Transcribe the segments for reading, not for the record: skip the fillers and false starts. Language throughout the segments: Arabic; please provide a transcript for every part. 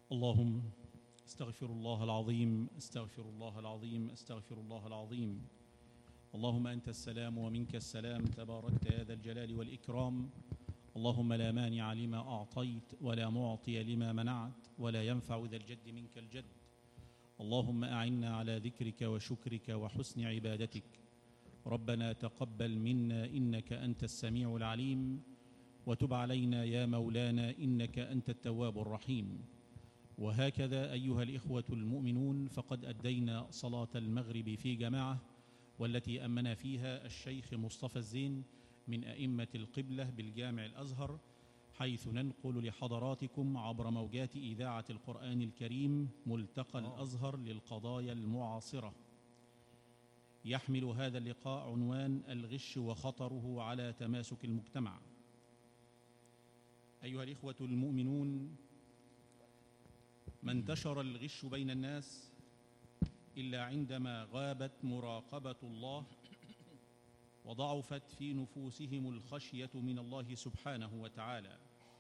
اللهم استغفر الله العظيم استغفر الله العظيم استغفر الله العظيم. اللهم أنت السلام ومنك السلام، تباركت يا ذا الجلال والإكرام. اللهم لا مانع لما أعطيت ولا معطي لما منعت ولا ينفع ذا الجد منك الجد. اللهم أعنا على ذكرك وشكرك وحسن عبادتك. ربنا تقبل منا إنك أنت السميع العليم، وتب علينا يا مولانا إنك أنت التواب الرحيم. وهكذا أيها الإخوة المؤمنون، فقد أدينا صلاة المغرب في جماعة، والتي أمنا فيها الشيخ مصطفى الزين من أئمة القبلة بالجامع الأزهر، حيث ننقل لحضراتكم عبر موجات إذاعة القرآن الكريم ملتقى الأزهر للقضايا المعاصرة. يحمل هذا اللقاء عنوان الغش وخطره على تماسك المجتمع. أيها الإخوة المؤمنون، ما انتشر الغش بين الناس إلا عندما غابت مراقبة الله وضعفت في نفوسهم الخشية من الله سبحانه وتعالى.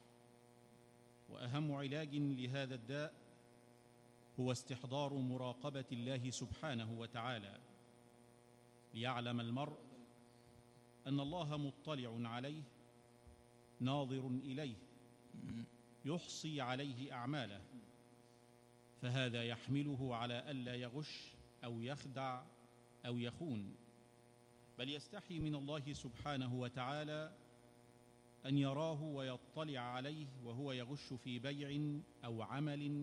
وأهم علاج لهذا الداء هو استحضار مراقبة الله سبحانه وتعالى، ليعلم المرء أن الله مطلع عليه ناظر إليه يحصي عليه أعماله، فهذا يحمله على ألا يغش أو يخدع أو يخون، بل يستحي من الله سبحانه وتعالى أن يراه ويطلع عليه وهو يغش في بيع أو عمل